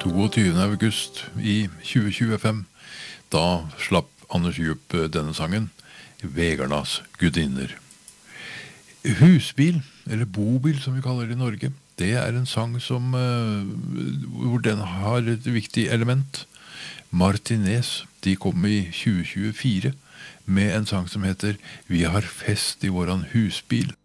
22. august i 2025, da slapp Anders Djup denne sangen, Vegarnas gudinner. Husbil, eller bobil som vi kaller det i Norge, det er en sang som, hvor den har et viktig element. Martinez, de kom i 2024 med en sang som heter Vi har fest i våran husbil.